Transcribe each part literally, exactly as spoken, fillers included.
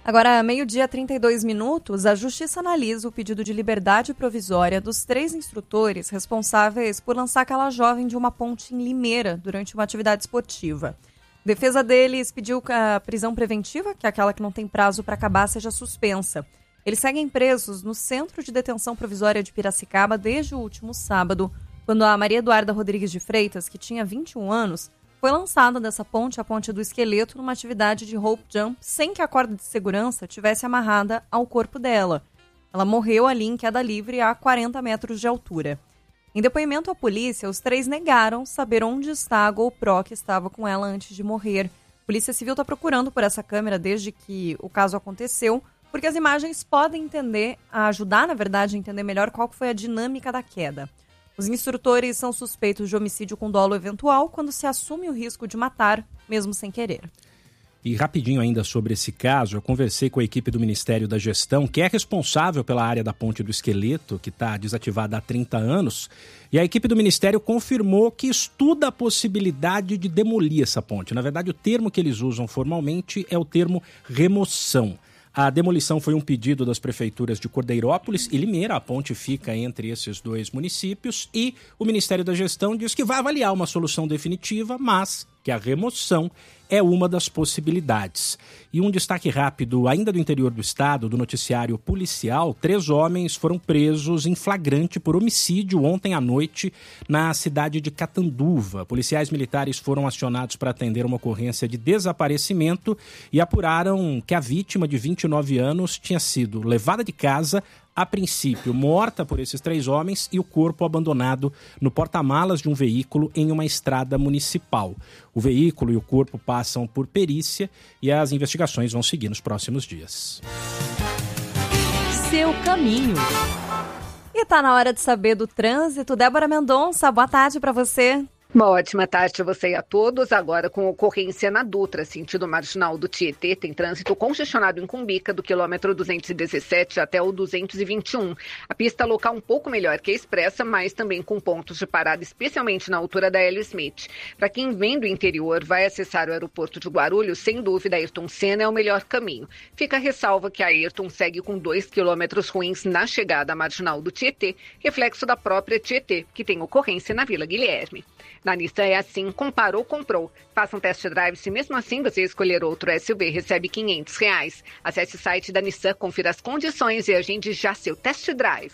Agora, meio-dia, trinta e dois minutos, a Justiça analisa o pedido de liberdade provisória dos três instrutores responsáveis por lançar aquela jovem de uma ponte em Limeira durante uma atividade esportiva. A defesa deles pediu que a prisão preventiva, que é aquela que não tem prazo para acabar, seja suspensa. Eles seguem presos no Centro de Detenção Provisória de Piracicaba desde o último sábado, quando a Maria Eduarda Rodrigues de Freitas, que tinha vinte e um anos, foi lançada dessa ponte, a Ponte do Esqueleto, numa atividade de rope jump, sem que a corda de segurança tivesse amarrada ao corpo dela. Ela morreu ali em queda livre a quarenta metros de altura. Em depoimento à polícia, os três negaram saber onde está a GoPro que estava com ela antes de morrer. A Polícia Civil está procurando por essa câmera desde que o caso aconteceu, porque as imagens podem entender, ajudar, na verdade, a entender melhor qual foi a dinâmica da queda. Os instrutores são suspeitos de homicídio com dolo eventual quando se assume o risco de matar, mesmo sem querer. E rapidinho ainda sobre esse caso, eu conversei com a equipe do Ministério da Gestão, que é responsável pela área da Ponte do Esqueleto, que está desativada há trinta anos, e a equipe do Ministério confirmou que estuda a possibilidade de demolir essa ponte. Na verdade, o termo que eles usam formalmente é o termo remoção. A demolição foi um pedido das prefeituras de Cordeirópolis e Limeira. A ponte fica entre esses dois municípios e o Ministério da Gestão diz que vai avaliar uma solução definitiva, mas que a remoção é uma das possibilidades. E um destaque rápido, ainda do interior do estado, do noticiário policial, três homens foram presos em flagrante por homicídio ontem à noite na cidade de Catanduva. Policiais militares foram acionados para atender uma ocorrência de desaparecimento e apuraram que a vítima, de vinte e nove anos, tinha sido levada de casa, a princípio morta por esses três homens, e o corpo abandonado no porta-malas de um veículo em uma estrada municipal. O veículo e o corpo passam por perícia e as investigações vão seguir nos próximos dias. Seu caminho. E tá na hora de saber do trânsito. Débora Mendonça, boa tarde para você. Uma ótima tarde a você e a todos. Agora com ocorrência na Dutra, sentido marginal do Tietê, tem trânsito congestionado em Cumbica, do quilômetro duzentos e dezessete até o duzentos e vinte e um. A pista local um pouco melhor que a expressa, mas também com pontos de parada, especialmente na altura da Hélio Smith. Para quem vem do interior, vai acessar o aeroporto de Guarulhos, sem dúvida, Ayrton Senna é o melhor caminho. Fica a ressalva que a Ayrton segue com dois quilômetros ruins na chegada à marginal do Tietê, reflexo da própria Tietê, que tem ocorrência na Vila Guilherme. Na Nissan é assim, comparou, comprou. Faça um test drive, se mesmo assim você escolher outro S U V, recebe quinhentos reais. Acesse o site da Nissan, confira as condições e agende já seu test drive.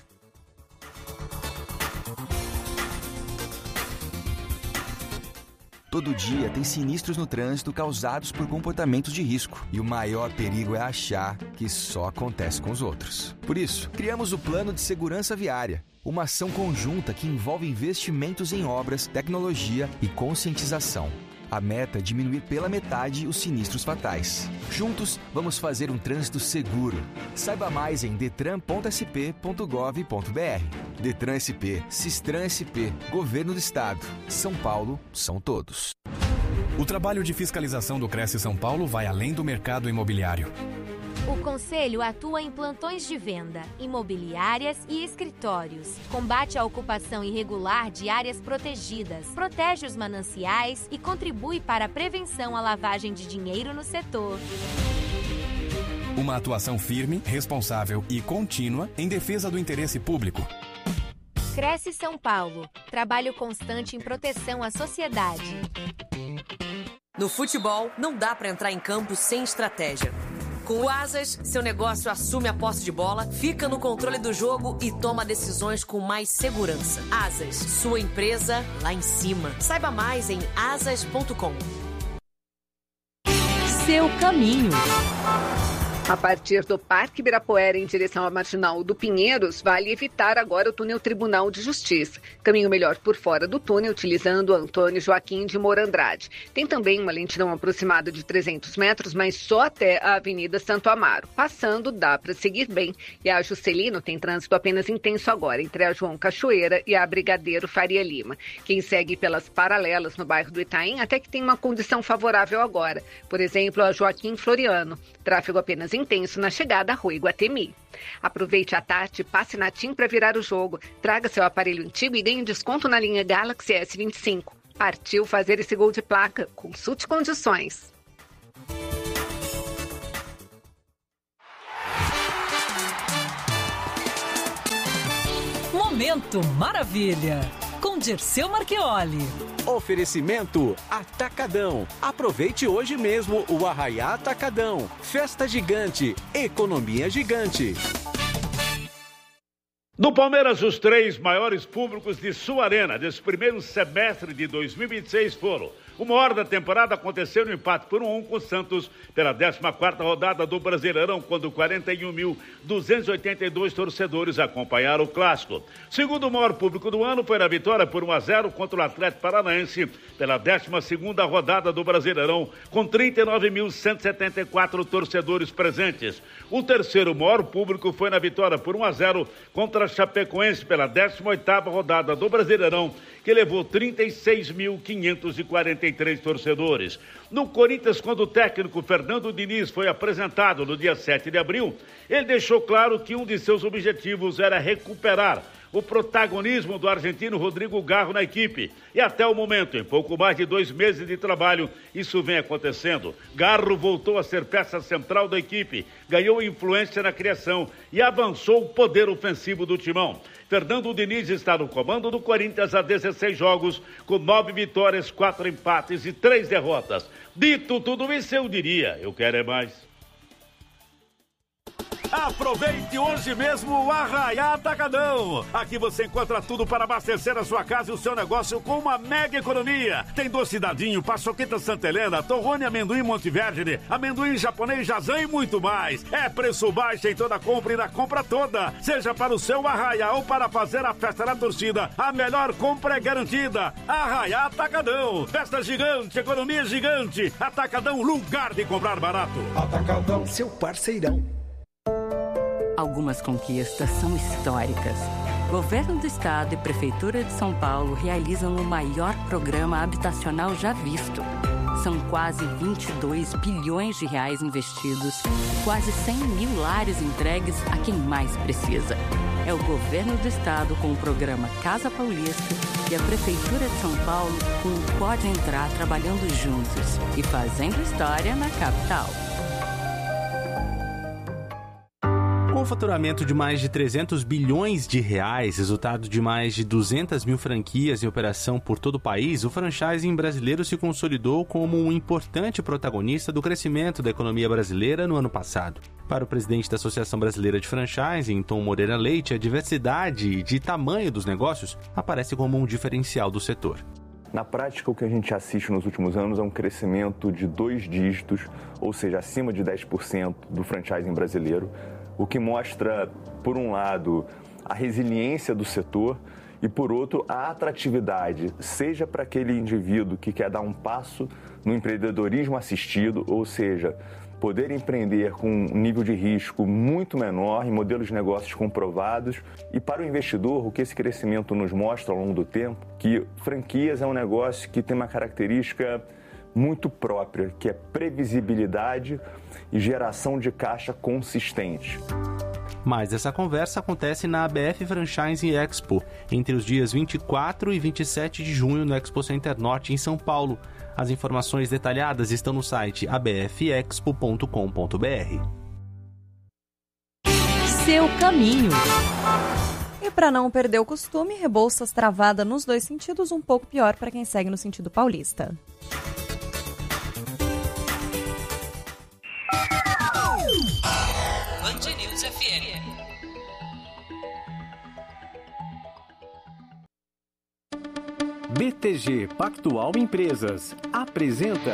Todo dia tem sinistros no trânsito causados por comportamentos de risco. E o maior perigo é achar que só acontece com os outros. Por isso, criamos o Plano de Segurança Viária. Uma ação conjunta que envolve investimentos em obras, tecnologia e conscientização. A meta é diminuir pela metade os sinistros fatais. Juntos, vamos fazer um trânsito seguro. Saiba mais em detran ponto s p ponto gov ponto b r. Detran S P, Sistran S P, Governo do Estado. São Paulo, são todos. O trabalho de fiscalização do Cresce São Paulo vai além do mercado imobiliário. O Conselho atua em plantões de venda, imobiliárias e escritórios. Combate a ocupação irregular de áreas protegidas, protege os mananciais e contribui para a prevenção à lavagem de dinheiro no setor. Uma atuação firme, responsável e contínua em defesa do interesse público. Cresce São Paulo. Trabalho constante em proteção à sociedade. No futebol, não dá para entrar em campo sem estratégia. Com o Asas, seu negócio assume a posse de bola, fica no controle do jogo e toma decisões com mais segurança. Asas, sua empresa lá em cima. Saiba mais em asas ponto com. Seu caminho. A partir do Parque Ibirapuera em direção à marginal do Pinheiros, vale evitar agora o túnel Tribunal de Justiça. Caminho melhor por fora do túnel, utilizando o Antônio Joaquim de Moura Andrade. Tem também uma lentidão aproximada de trezentos metros, mas só até a Avenida Santo Amaro. Passando, dá para seguir bem. E a Juscelino tem trânsito apenas intenso agora, entre a João Cachoeira e a Brigadeiro Faria Lima. Quem segue pelas paralelas no bairro do Itaim até que tem uma condição favorável agora. Por exemplo, a Joaquim Floriano. Tráfego apenas intenso na chegada à Rua Iguatemi. Aproveite a tarde, passe na TIM para virar o jogo. Traga seu aparelho antigo e ganhe desconto na linha Galaxy S vinte e cinco. Partiu fazer esse gol de placa. Consulte condições. Momento Maravilha, com Dirceu Marchioli. Oferecimento Atacadão. Aproveite hoje mesmo o Arraiá Atacadão. Festa gigante, economia gigante. No Palmeiras, os três maiores públicos de sua arena desse primeiro semestre de dois mil e vinte e seis foram: o maior da temporada aconteceu no empate por um a um com o Santos pela décima quarta rodada do Brasileirão, quando quarenta e um mil duzentos e oitenta e dois torcedores acompanharam o clássico. O segundo maior público do ano foi na vitória por um a zero contra o Atlético Paranaense pela décima segunda rodada do Brasileirão, com trinta e nove mil cento e setenta e quatro torcedores presentes. O terceiro maior público foi na vitória por um a zero contra a Chapecoense pela décima oitava rodada do Brasileirão, que levou trinta e seis mil quinhentos e quarenta e três torcedores. No Corinthians, quando o técnico Fernando Diniz foi apresentado no dia sete de abril, ele deixou claro que um de seus objetivos era recuperar o protagonismo do argentino Rodrigo Garro na equipe. E até o momento, em pouco mais de dois meses de trabalho, isso vem acontecendo. Garro voltou a ser peça central da equipe, ganhou influência na criação e avançou o poder ofensivo do timão. Fernando Diniz está no comando do Corinthians há dezesseis jogos, com nove vitórias, quatro empates e três derrotas. Dito tudo isso, eu diria, eu quero é mais. Aproveite hoje mesmo o Arraiá Atacadão. Aqui você encontra tudo para abastecer a sua casa e o seu negócio com uma mega economia. Tem doce dadinho, paçoqueta Santa Helena, torrone amendoim Monte Verde, amendoim japonês Jazan e muito mais. É preço baixo em toda compra e na compra toda. Seja para o seu Arraiá ou para fazer a festa da torcida, a melhor compra é garantida. Arraiá Atacadão. Festa gigante, economia gigante. Atacadão, lugar de comprar barato. Atacadão, seu parceirão. Algumas conquistas são históricas. Governo do Estado e Prefeitura de São Paulo realizam o maior programa habitacional já visto. São quase vinte e dois bilhões de reais investidos, quase cem mil lares entregues a quem mais precisa. É o Governo do Estado com o programa Casa Paulista e a Prefeitura de São Paulo com o Pode Entrar trabalhando juntos e fazendo história na capital. Com um faturamento de mais de trezentos bilhões de reais, resultado de mais de duzentas mil franquias em operação por todo o país, o franchising brasileiro se consolidou como um importante protagonista do crescimento da economia brasileira no ano passado. Para o presidente da Associação Brasileira de Franchising, Tom Moreira Leite, a diversidade de tamanho dos negócios aparece como um diferencial do setor. Na prática, o que a gente assiste nos últimos anos é um crescimento de dois dígitos, ou seja, acima de dez por cento do franchising brasileiro, o que mostra, por um lado, a resiliência do setor e, por outro, a atratividade, seja para aquele indivíduo que quer dar um passo no empreendedorismo assistido, ou seja, poder empreender com um nível de risco muito menor, em modelos de negócios comprovados, e para o investidor, o que esse crescimento nos mostra ao longo do tempo, que franquias é um negócio que tem uma característica muito própria, que é previsibilidade e geração de caixa consistente. Mas essa conversa acontece na A B F Franchising Expo, entre os dias vinte e quatro e vinte e sete de junho no Expo Center Norte, em São Paulo. As informações detalhadas estão no site a b f expo ponto com ponto b r. Seu caminho. E para não perder o costume, Rebouças travada nos dois sentidos, um pouco pior para quem segue no sentido paulista. Band News F M. B T G Pactual Empresas apresenta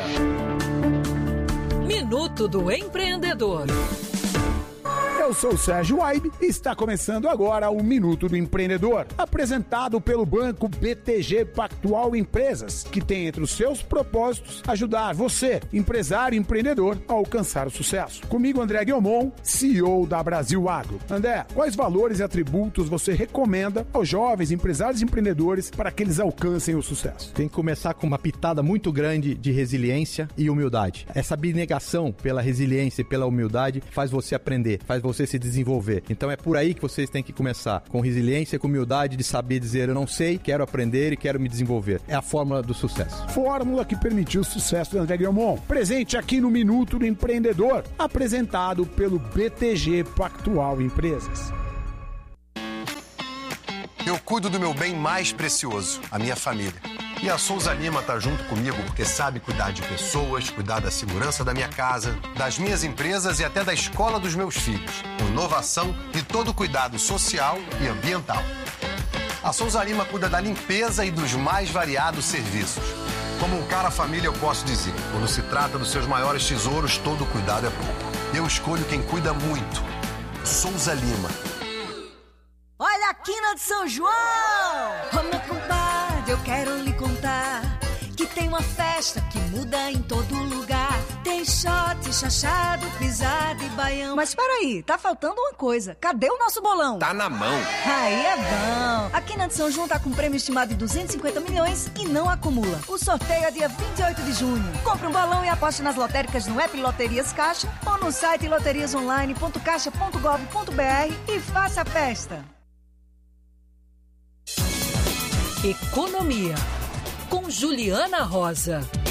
Minuto do Empreendedor. Eu sou o Sérgio Waibe e está começando agora o Minuto do Empreendedor, apresentado pelo banco B T G Pactual Empresas, que tem entre os seus propósitos ajudar você, empresário e empreendedor, a alcançar o sucesso. Comigo, André Guilmon, C E O da Brasil Agro. André, quais valores e atributos você recomenda aos jovens empresários e empreendedores para que eles alcancem o sucesso? Tem que começar com uma pitada muito grande de resiliência e humildade. Essa abnegação pela resiliência e pela humildade faz você aprender, faz você você se desenvolver. Então é por aí que vocês têm que começar, com resiliência, com humildade de saber dizer eu não sei, quero aprender e quero me desenvolver. É a fórmula do sucesso. Fórmula que permitiu o sucesso do André Guilmon. Presente aqui no Minuto do Empreendedor, apresentado pelo B T G Pactual Empresas. Eu cuido do meu bem mais precioso, a minha família. E a Souza Lima tá junto comigo porque sabe cuidar de pessoas, cuidar da segurança da minha casa, das minhas empresas e até da escola dos meus filhos. Com inovação e todo cuidado social e ambiental. A Souza Lima cuida da limpeza e dos mais variados serviços. Como um cara família, eu posso dizer, quando se trata dos seus maiores tesouros, todo cuidado é pouco. Eu escolho quem cuida muito. Souza Lima. Olha a quina de São João! Ô meu compadre, eu quero lhe contar que tem uma festa que muda em todo lugar. Tem shot, chachado, pisado e baião. Mas peraí, tá faltando uma coisa. Cadê o nosso bolão? Tá na mão. Aí é bom. A quina de São João tá com um prêmio estimado de duzentos e cinquenta milhões e não acumula. O sorteio é dia vinte e oito de junho. Compre um balão e aposte nas lotéricas no app Loterias Caixa ou no site loterias online ponto caixa ponto gov ponto br e faça a festa. Economia, com Juliana Rosa.